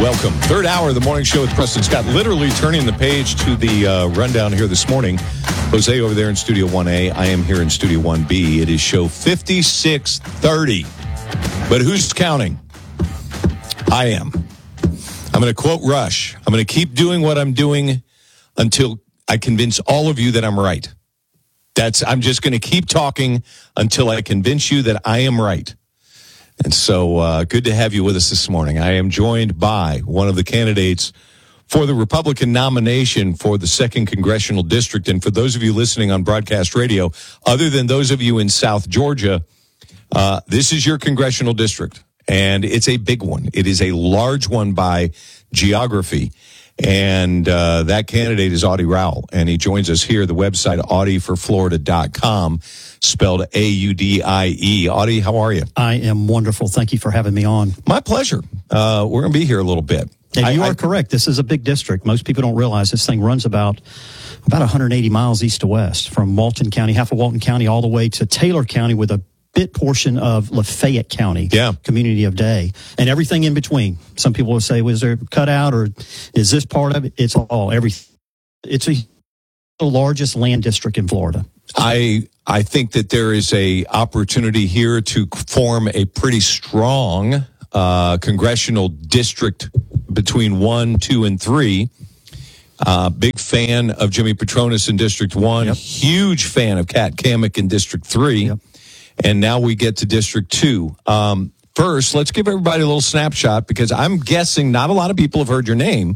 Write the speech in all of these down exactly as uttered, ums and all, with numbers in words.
welcome. Third hour of the morning show with Preston Scott. Literally turning the page to the uh, rundown here this morning. Jose over there in Studio one A. I am here in Studio one B. It is show fifty-six thirty. But who's counting? I am. I'm going to quote Rush. I'm going to keep doing what I'm doing until I convince all of you that I'm right. That's. I'm just going to keep talking until I convince you that I am right. And so uh, good to have you with us this morning. I am joined by one of the candidates for the Republican nomination for the second Congressional District. And for those of you listening on broadcast radio, other than those of you in South Georgia, uh, this is your Congressional District. And it's a big one. It is a large one by geography. And uh, that candidate is Audie Rowell. And he joins us here, the website, audie for florida dot com, spelled A U D I E. Audie, how are you? I am wonderful. Thank you for having me on. My pleasure. Uh, we're going to be here a little bit. And I, you are I, correct. This is a big district. Most people don't realize this thing runs about about one hundred eighty miles east to west, from Walton County, half of Walton County, all the way to Taylor County, with a bit portion of Lafayette County, yeah. community of Day, and everything in between. Some people will say, was there cut out, or is this part of it? It's all, everything. It's a, the largest land district in Florida. I I think that there is a opportunity here to form a pretty strong uh, congressional district between one, two, and three. Uh, big fan of Jimmy Petronas in District one. Yep. Huge fan of Kat Kamek in District three. Yep. And now we get to District two. Um, first, let's give everybody a little snapshot, because I'm guessing not a lot of people have heard your name.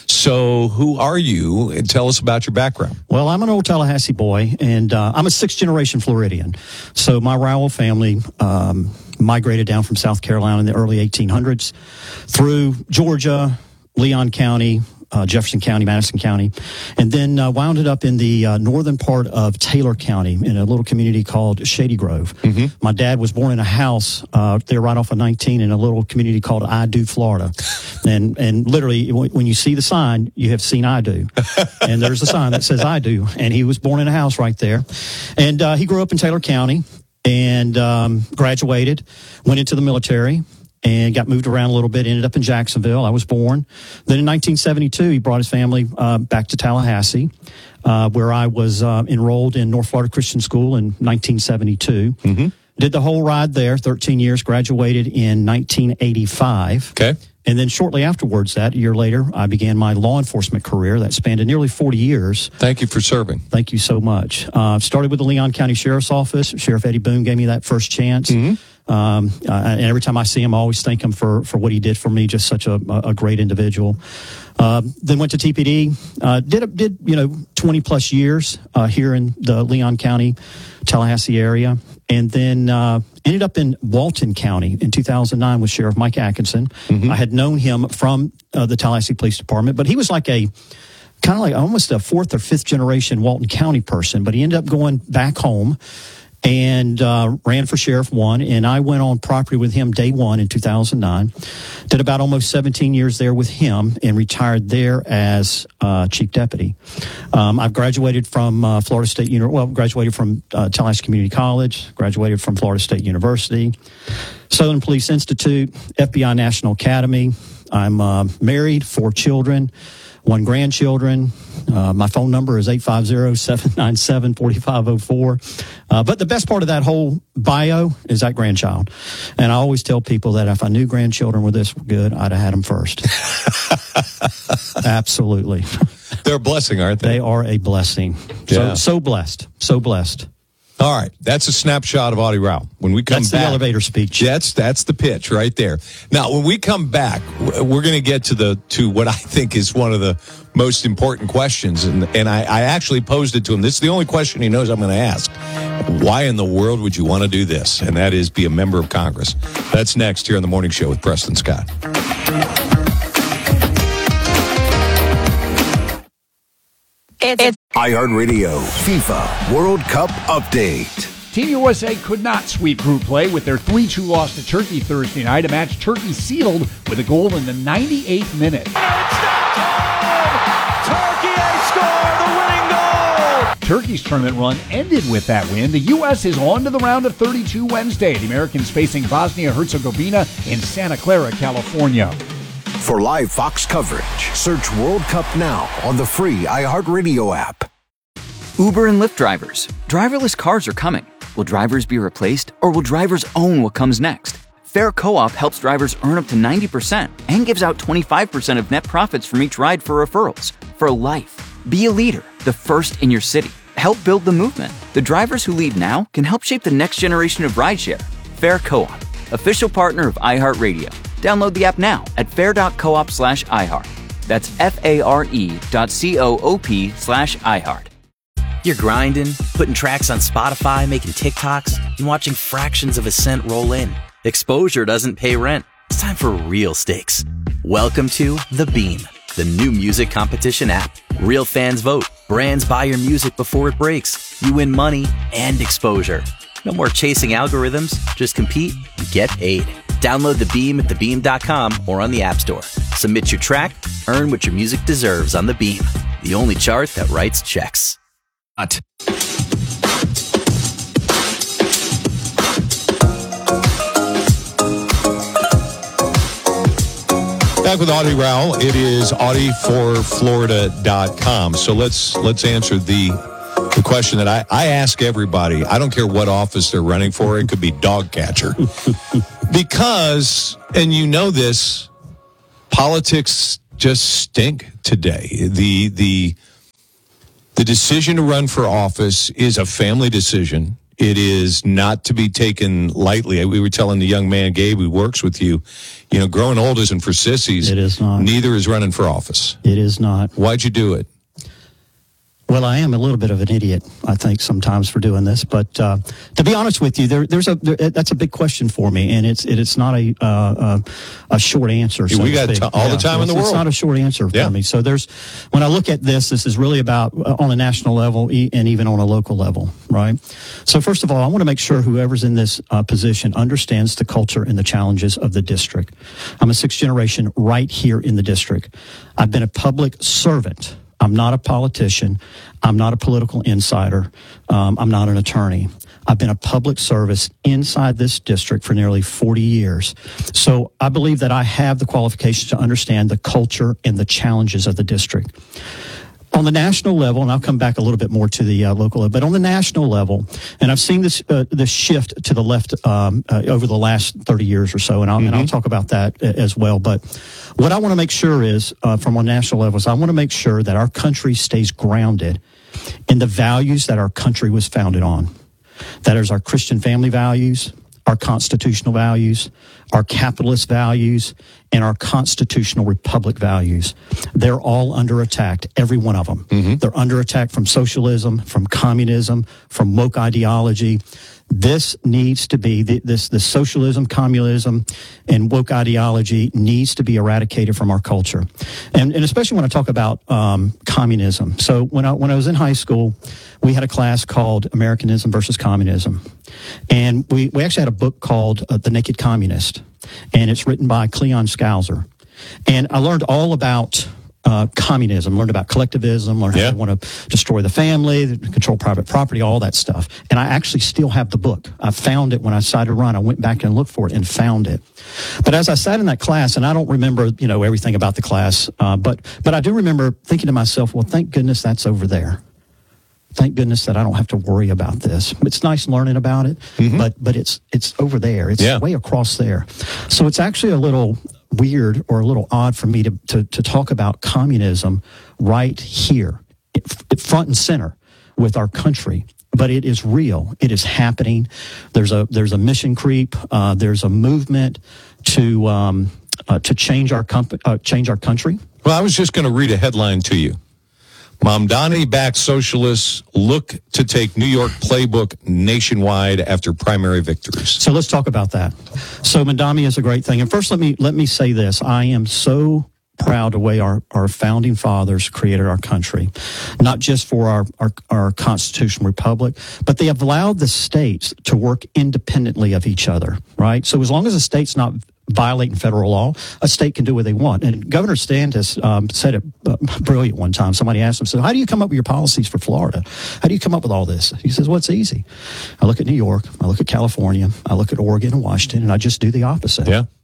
So who are you? And tell us about your background. Well, I'm an old Tallahassee boy, and uh, I'm a sixth-generation Floridian. So my Rowell family um, migrated down from South Carolina in the early eighteen hundreds through Georgia, Leon County, Uh, Jefferson County, Madison County, and then uh, wound up in the uh, northern part of Taylor County in a little community called Shady Grove. Mm-hmm. My dad was born in a house uh, there right off of nineteen in a little community called I Do, Florida. And and literally, when you see the sign, you have seen I Do. And there's a sign that says I Do. And he was born in a house right there. And uh, he grew up in Taylor County and um, graduated, went into the military, and got moved around a little bit, ended up in Jacksonville. I was born. Then in nineteen seventy-two, he brought his family uh, back to Tallahassee, uh, where I was uh, enrolled in North Florida Christian School in nineteen seventy-two. Mm-hmm. Did the whole ride there, thirteen years, graduated in nineteen eighty-five. Okay. And then shortly afterwards, that a year later, I began my law enforcement career that spanned nearly forty years. Thank you for serving. Thank you so much. Uh, started with the Leon County Sheriff's Office. Sheriff Eddie Boone gave me that first chance. Mm-hmm. Um, uh, and every time I see him, I always thank him for, for what he did for me. Just such a, a great individual. Uh, then went to T P D, uh, did, did, you know, twenty plus years, uh, here in the Leon County, Tallahassee area. And then, uh, ended up in Walton County in two thousand nine with Sheriff Mike Atkinson. Mm-hmm. I had known him from, uh, the Tallahassee Police Department, but he was like a, kind of like almost a fourth or fifth generation Walton County person, but he ended up going back home and uh, ran for Sheriff one, and I went on property with him day one in two thousand nine. Did about almost seventeen years there with him and retired there as uh, Chief Deputy. Um, I've graduated from uh, Florida State University, well, graduated from uh, Tallahassee Community College, graduated from Florida State University, Southern Police Institute, F B I National Academy. I'm uh, married, four children, one grandchildren. Uh, my phone number is eight five zero, seven nine seven, four five zero four. Uh, but the best part of that whole bio is that grandchild. And I always tell people that if I knew grandchildren were this good, I'd have had them first. Absolutely. They're a blessing, aren't they? They are a blessing. Yeah. So, so blessed. So blessed. All right, that's a snapshot of Audie Rowell. When we come that's back, the elevator speech. That's that's the pitch right there. Now, when we come back, we're going to get to the to what I think is one of the most important questions, and and I, I actually posed it to him. This is the only question he knows I'm going to ask. Why in the world would you want to do this? And that is be a member of Congress. That's next here on the Morning Show with Preston Scott. It's iHeartRadio FIFA World Cup Update. Team U S A could not sweep group play with their three two loss to Turkey Thursday night, a match Turkey sealed with a goal in the ninety-eighth minute. Turkey scored the winning goal! Turkey's tournament run ended with that win. The U S is on to the round of thirty-two Wednesday. The Americans facing Bosnia-Herzegovina in Santa Clara, California. For live Fox coverage, search World Cup now on the free iHeartRadio app. Uber and Lyft drivers. Driverless cars are coming. Will drivers be replaced, or will drivers own what comes next? Fair Co-op helps drivers earn up to ninety percent and gives out twenty-five percent of net profits from each ride for referrals. For life. Be a leader, the first in your city. Help build the movement. The drivers who lead now can help shape the next generation of rideshare. Fair Co-op, official partner of iHeartRadio. Download the app now at fair.coop slash iHeart. That's F-A-R-E dot C-O-O-P slash iHeart. You're grinding, putting tracks on Spotify, making TikToks, and watching fractions of a cent roll in. Exposure doesn't pay rent. It's time for real stakes. Welcome to The Beam, the new music competition app. Real fans vote. Brands buy your music before it breaks. You win money and exposure. No more chasing algorithms. Just compete and get paid. Download The Beam at the beam dot com or on the App Store. Submit your track. Earn what your music deserves on The Beam, the only chart that writes checks. Back with Audie Rowell. It is Audie for Florida dot com. So let's let's answer the the question that I, I ask everybody. I don't care what office they're running for. It could be dog catcher. Because, and you know this, politics just stink today. The the The decision to run for office is a family decision. It is not to be taken lightly. We were telling the young man, Gabe, who works with you, you know, growing old isn't for sissies. It is not. Neither is running for office. It is not. Why'd you do it? Well, I am a little bit of an idiot, I think, sometimes for doing this. But uh, to be honest with you, there, there's a there, that's a big question for me, and it's it, it's not a uh, a, a short answer. So we got t- all yeah, the time in the it's, world. It's not a short answer yeah. for me. So there's when I look at this, this is really about uh, on a national level e- and even on a local level, right? So first of all, I want to make sure whoever's in this uh, position understands the culture and the challenges of the district. I'm a sixth generation right here in the district. I've been a public servant. I'm not a politician. I'm not a political insider. Um, I'm not an attorney. I've been a public service inside this district for nearly forty years. So I believe that I have the qualifications to understand the culture and the challenges of the district. On the national level, and I'll come back a little bit more to the uh, local level, but on the national level, and I've seen this uh, this shift to the left um, uh, over the last thirty years or so, and I'll, mm-hmm. and I'll talk about that as well. But what I want to make sure is, uh, from a national level, is I want to make sure that our country stays grounded in the values that our country was founded on. That is our Christian family values, our constitutional values, our capitalist values, and our constitutional republic values. They're all under attack, every one of them. Mm-hmm. They're under attack from socialism, from communism, from woke ideology. This needs to be, this, this socialism, communism, and woke ideology needs to be eradicated from our culture. And, and especially when I talk about um, communism. So when I, when I was in high school, we had a class called Americanism versus Communism. And we, we actually had a book called uh, The Naked Communist. And it's written by Cleon Skouser. And I learned all about uh, communism, learned about collectivism, learned yeah. how they want to destroy the family, control private property, all that stuff. And I actually still have the book. I found it when I decided to run. I went back and looked for it and found it. But as I sat in that class, and I don't remember, you know, everything about the class, uh, but but I do remember thinking to myself, well, thank goodness that's over there. Thank goodness that I don't have to worry about this. It's nice learning about it, mm-hmm. but but it's it's over there. It's yeah. way across there. So it's actually a little weird or a little odd for me to to, to talk about communism right here, front and center with our country. But it is real. It is happening. There's a there's a mission creep. Uh, there's a movement to um, uh, to change our comp- uh, change our country. Well, I was just going to read a headline to you. Mamdani-backed socialists look to take New York playbook nationwide after primary victories. So let's talk about that. So Mamdani is a great thing. And first, let me let me say this. I am so proud of the way our, our founding fathers created our country, not just for our, our, our constitutional republic, but they have allowed the states to work independently of each other, right? So as long as a state's not violating federal law, a state can do what they want. And Governor Stantis um, said it uh, brilliant one time. Somebody asked him, said, how do you come up with your policies for Florida? How do you come up with all this? He says, well, it's easy. I look at New York, I look at California, I look at Oregon and Washington, and I just do the opposite. Yeah.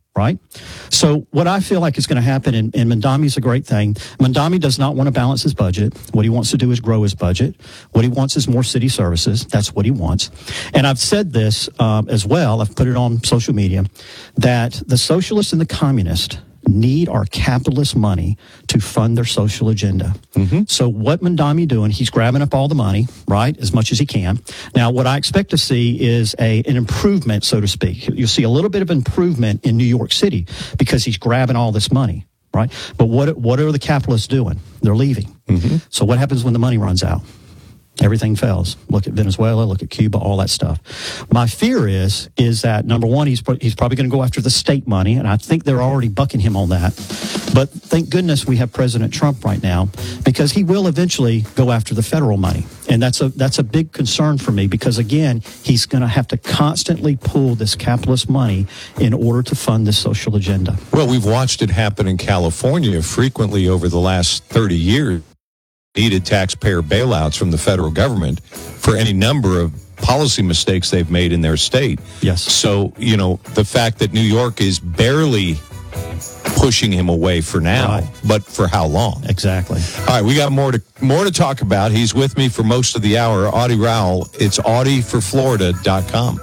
right? So what I feel like is going to happen, and, and Mandami is a great thing. Mandami does not want to balance his budget. What he wants to do is grow his budget. What he wants is more city services. That's what he wants. And I've said this um, as well. I've put it on social media, that the socialists and the communists need our capitalist money to fund their social agenda. Mm-hmm. So what Mandami doing, he's grabbing up all the money, right, as much as he can. Now, what I expect to see is a an improvement, so to speak. You'll see a little bit of improvement in New York City because he's grabbing all this money, right? But what what are the capitalists doing? They're leaving. Mm-hmm. So what happens when the money runs out? Everything fails. Look at Venezuela, look at Cuba, all that stuff. My fear is, is that number one, he's he's probably going to go after the state money, and I think they're already bucking him on that. But thank goodness we have President Trump right now, because he will eventually go after the federal money, and that's a that's a big concern for me, because again, he's going to have to constantly pull this capitalist money in order to fund this social agenda. Well, we've watched it happen in California frequently over the last thirty years. Needed taxpayer bailouts from the federal government for any number of policy mistakes they've made in their state. Yes. So, you know, the fact that New York is barely pushing him away for now, right. But for how long? Exactly. All right, we got more to more to talk about. He's with me for most of the hour. Audie Rowell. It's audie for florida dot com.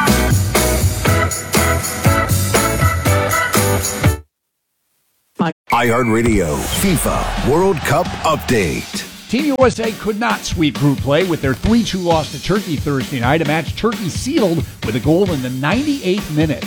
iHeartRadio FIFA World Cup Update. Team U S A could not sweep group play with their three two loss to Turkey Thursday night, a match Turkey sealed with a goal in the ninety-eighth minute.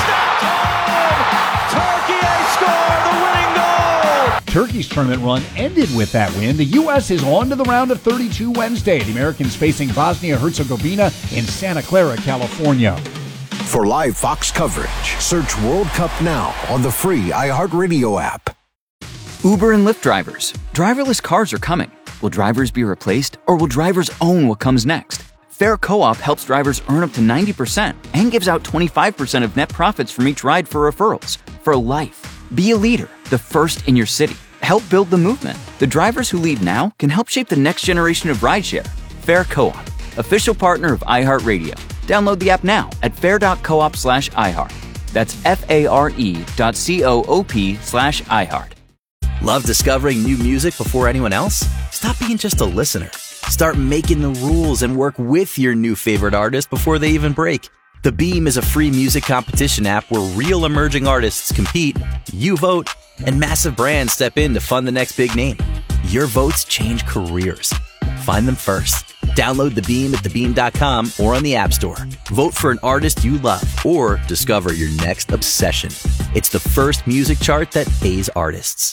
Turkey scored the winning goal! Turkey's tournament run ended with that win. The U S is on to the round of thirty-two Wednesday. The Americans facing Bosnia-Herzegovina in Santa Clara, California. For live Fox coverage, search World Cup now on the free iHeartRadio app. Uber and Lyft drivers. Driverless cars are coming. Will drivers be replaced, or will drivers own what comes next? Fair Co-op helps drivers earn up to ninety percent and gives out twenty-five percent of net profits from each ride for referrals. For life. Be a leader, the first in your city. Help build the movement. The drivers who lead now can help shape the next generation of rideshare. Fair Co-op, official partner of iHeartRadio. Download the app now at fair.coop slash iHeart. That's F-A-R-E dot C-O-O-P slash iHeart. Love discovering new music before anyone else? Stop being just a listener. Start making the rules and work with your new favorite artist before they even break. The Beam is a free music competition app where real emerging artists compete, you vote, and massive brands step in to fund the next big name. Your votes change careers. Find them first. Download The Beam at the beam dot com or on the App Store. Vote for an artist you love or discover your next obsession. It's the first music chart that pays artists.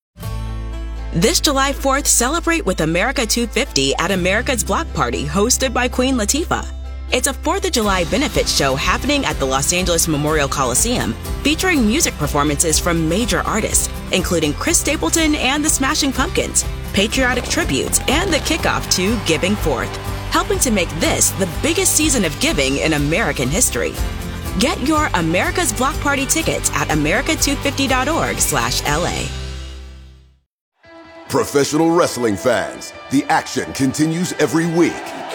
This July fourth, celebrate with America two fifty at America's Block Party, hosted by Queen Latifah. It's a fourth of July benefit show happening at the Los Angeles Memorial Coliseum, featuring music performances from major artists, including Chris Stapleton and the Smashing Pumpkins, patriotic tributes, and the kickoff to Giving Forth, helping to make this the biggest season of giving in American history. Get your America's Block Party tickets at america two fifty dot org slash L A. Professional wrestling fans, the action continues every week.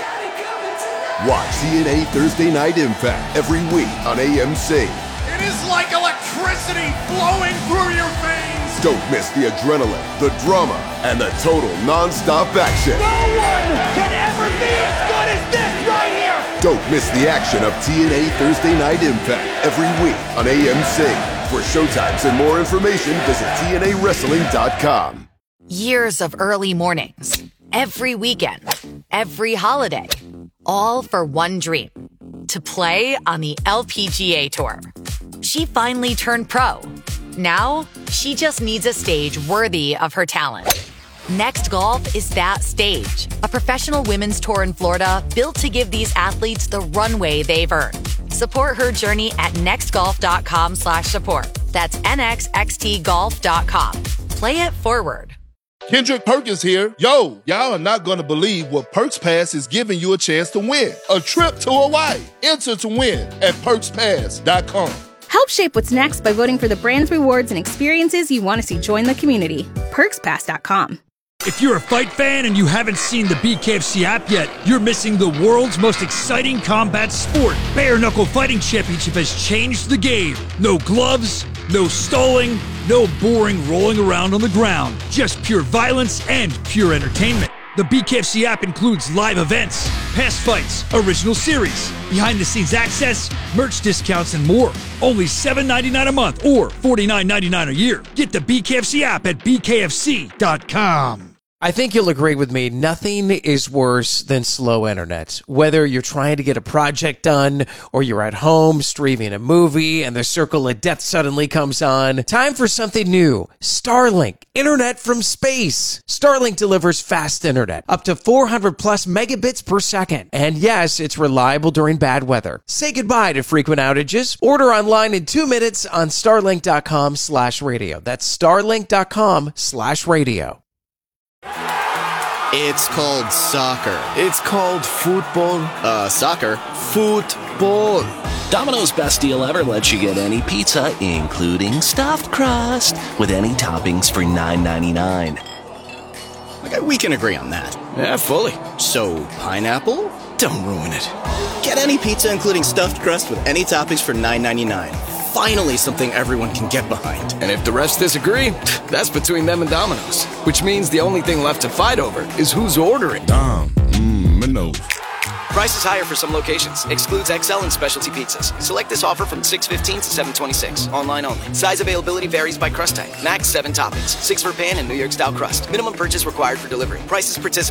Watch T N A Thursday Night Impact every week on A M C. It is like electricity flowing through your veins. Don't miss the adrenaline, the drama, and the total non-stop action. No one can ever be as good as this right here. Don't miss the action of T N A Thursday Night Impact every week on A M C. For showtimes and more information, visit T N A wrestling dot com. Years of early mornings, every weekend, every holiday, all for one dream, to play on the L P G A Tour. She finally turned pro. Now, she just needs a stage worthy of her talent. Next Golf is that stage, a professional women's tour in Florida built to give these athletes the runway they've earned. Support her journey at next golf dot com slash support. That's N X X T golf dot com. Play it forward. Kendrick Perkins here. Yo, y'all are not going to believe what Perks Pass is giving you a chance to win. A trip to Hawaii. Enter to win at perks pass dot com. Help shape what's next by voting for the brands, rewards, and experiences you want to see join the community. perks pass dot com. If you're a fight fan and you haven't seen the B K F C app yet, you're missing the world's most exciting combat sport. Bare Knuckle Fighting Championship has changed the game. No gloves, no stalling, no boring rolling around on the ground. Just pure violence and pure entertainment. The B K F C app includes live events, past fights, original series, behind-the-scenes access, merch discounts, and more. Only seven dollars and ninety-nine cents a month or forty-nine dollars and ninety-nine cents a year. Get the B K F C app at B K F C dot com. I think you'll agree with me. Nothing is worse than slow internet. Whether you're trying to get a project done or you're at home streaming a movie and the circle of death suddenly comes on, time for something new. Starlink, internet from space. Starlink delivers fast internet, up to four hundred plus megabits per second. And yes, it's reliable during bad weather. Say goodbye to frequent outages. Order online in two minutes on starlink.com slash radio. That's starlink.com slash radio. It's called soccer. It's called football. Uh, soccer. Football. Domino's Best Deal Ever lets you get any pizza, including stuffed crust, with any toppings for nine ninety-nine. Okay, we can agree on that. Yeah, fully. So, pineapple? Don't ruin it. Get any pizza, including stuffed crust, with any toppings for nine ninety-nine. Finally something everyone can get behind. And if the rest disagree, that's between them and Domino's. Which means the only thing left to fight over is who's ordering. Dom, mmm, Minos. Price is higher for some locations. Excludes X L and specialty pizzas. Select this offer from six fifteen to seven twenty-six. Online only. Size availability varies by crust type. Max seven toppings. Six for pan and New York style crust. Minimum purchase required for delivery. Prices participate.